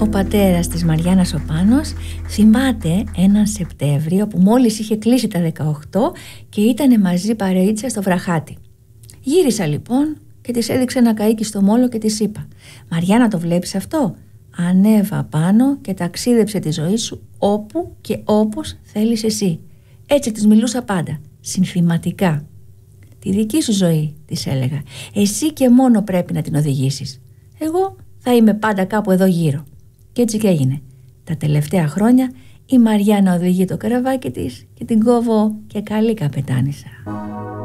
Ο πατέρας της Μαριάννας ο Πάνος θυμάται έναν Σεπτέμβριο που μόλις είχε κλείσει τα 18 και ήτανε μαζί παρεΐτσα στο Βραχάτι. Γύρισα λοιπόν και της έδειξε ένα καΐκι στο μόλο και της είπα: «Μαριάννα, το βλέπεις αυτό? Ανέβα πάνω και ταξίδεψε τη ζωή σου όπου και όπως θέλεις εσύ». Έτσι της μιλούσα πάντα, συνθηματικά. «Τη δική σου ζωή», της έλεγα, «εσύ και μόνο πρέπει να την οδηγήσεις. Εγώ θα είμαι πάντα κάπου εδώ γύρω». Και έτσι και έγινε. Τα τελευταία χρόνια η Μαριάννα οδηγεί το καραβάκι της και την κόβω και καλή καπετάνισσα.